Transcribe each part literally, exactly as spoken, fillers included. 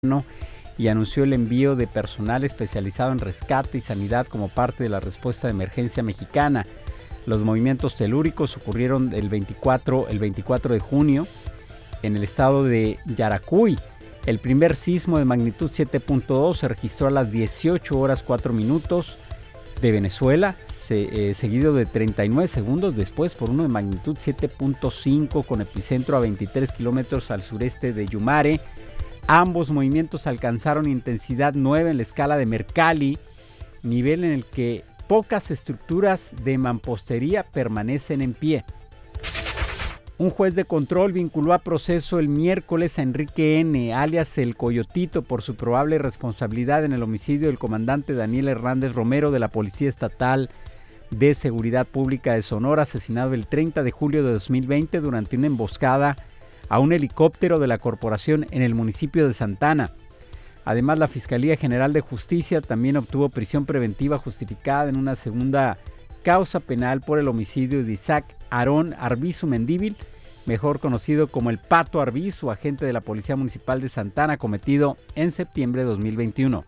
y anunció el envío de personal especializado en rescate y sanidad como parte de la respuesta de emergencia mexicana. Los movimientos telúricos ocurrieron el veinticuatro, el veinticuatro de junio en el estado de Yaracuy. El primer sismo de magnitud siete punto dos se registró a las dieciocho horas cuatro minutos de Venezuela, se, eh, seguido de treinta y nueve segundos después por uno de magnitud siete punto cinco con epicentro a veintitrés kilómetros al sureste de Yumare. Ambos movimientos alcanzaron intensidad nueve en la escala de Mercalli, nivel en el que pocas estructuras de mampostería permanecen en pie. Un juez de control vinculó a proceso el miércoles a Enrique N., alias El Coyotito, por su probable responsabilidad en el homicidio del comandante Daniel Hernández Romero de la Policía Estatal de Seguridad Pública de Sonora, asesinado el treinta de julio de dos mil veinte durante una emboscada a un helicóptero de la corporación en el municipio de Santana. Además, la Fiscalía General de Justicia también obtuvo prisión preventiva justificada en una segunda causa penal por el homicidio de Isaac Aarón Arbizu Mendívil, mejor conocido como el Pato Arbizu, agente de la Policía Municipal de Santana, cometido en septiembre de dos mil veintiuno.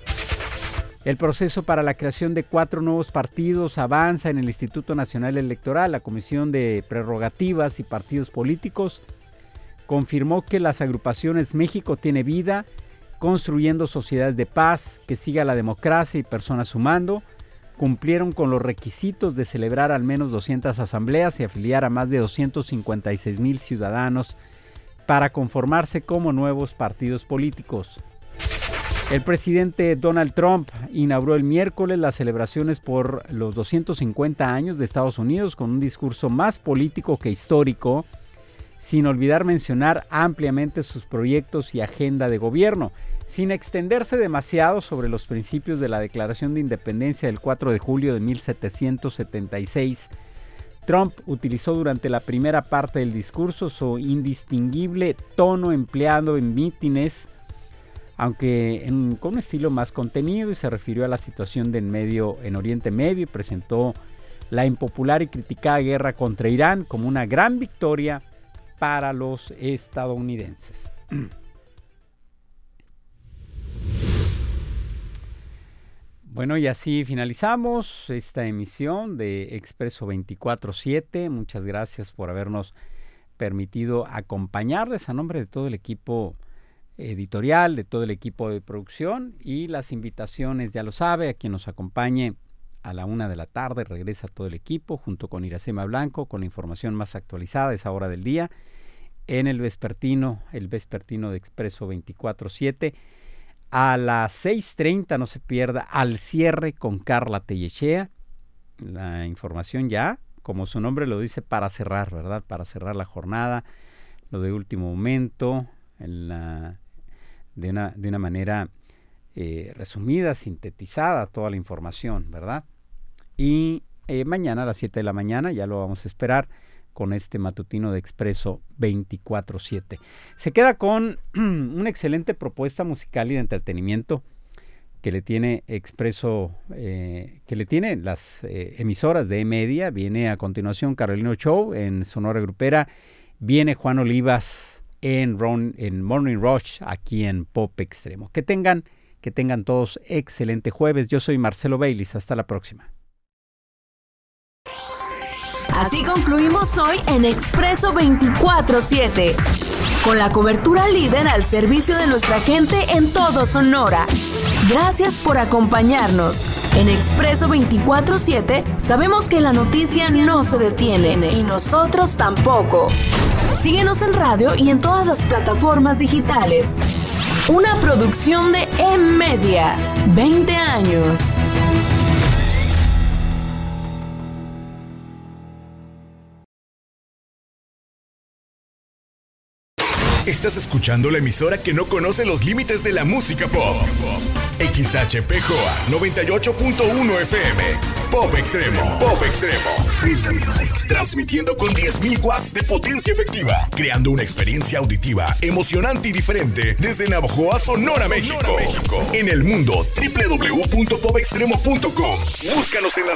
El proceso para la creación de cuatro nuevos partidos avanza en el Instituto Nacional Electoral. La Comisión de Prerrogativas y Partidos Políticos confirmó que las agrupaciones México Tiene Vida, Construyendo Sociedades de Paz, Que Siga la Democracia y Personas Sumando cumplieron con los requisitos de celebrar al menos doscientas asambleas y afiliar a más de doscientos cincuenta y seis mil ciudadanos para conformarse como nuevos partidos políticos. El presidente Donald Trump inauguró el miércoles las celebraciones por los doscientos cincuenta años de Estados Unidos con un discurso más político que histórico, sin olvidar mencionar ampliamente sus proyectos y agenda de gobierno, sin extenderse demasiado sobre los principios de la Declaración de Independencia del cuatro de julio de mil setecientos setenta y seis. Trump utilizó durante la primera parte del discurso su indistinguible tono empleado en mítines, aunque en, con un estilo más contenido, y se refirió a la situación de en, medio, en Oriente Medio y presentó la impopular y criticada guerra contra Irán como una gran victoria para los estadounidenses. Bueno, y así finalizamos esta emisión de Expreso veinticuatro siete. Muchas gracias por habernos permitido acompañarles a nombre de todo el equipo editorial, de todo el equipo de producción, y las invitaciones, ya lo sabe, a quien nos acompañe a la una de la tarde. Regresa todo el equipo junto con Iracema Blanco con la información más actualizada a esa hora del día en el vespertino, el vespertino de Expreso veinticuatro siete. A las seis treinta no se pierda Al Cierre con Carla Tellechea. La información ya, como su nombre lo dice, para cerrar, ¿verdad? Para cerrar la jornada, lo de último momento, en la, de, una, de una manera eh, resumida, sintetizada, toda la información, ¿verdad? Y eh, mañana a las siete de la mañana, ya lo vamos a esperar, con este matutino de Expreso veinticuatro siete. Se queda con una excelente propuesta musical y de entretenimiento que le tiene Expreso, eh, que le tienen las eh, emisoras de E-Media. Viene a continuación Carolino Show en Sonora Grupera, viene Juan Olivas en, Ron, en Morning Rush aquí en Pop Extremo. Que tengan, que tengan todos excelente jueves. Yo soy Marcelo Baylis, hasta la próxima. Así concluimos hoy en Expreso veinticuatro siete, con la cobertura líder al servicio de nuestra gente en todo Sonora. Gracias por acompañarnos. En Expreso veinticuatro siete sabemos que la noticia no se detiene y nosotros tampoco. Síguenos en radio y en todas las plataformas digitales. Una producción de E-Media. veinte años. Estás escuchando la emisora que no conoce los límites de la música pop. X H P J A noventa y ocho punto uno F M. Pop Extremo. Pop Extremo. Feel the music. Transmitiendo con diez mil watts de potencia efectiva. Creando una experiencia auditiva emocionante y diferente desde Navojoa, Sonora, México. Sonora, México. En el mundo, doble u doble u doble u punto pop extremo punto com. Búscanos en las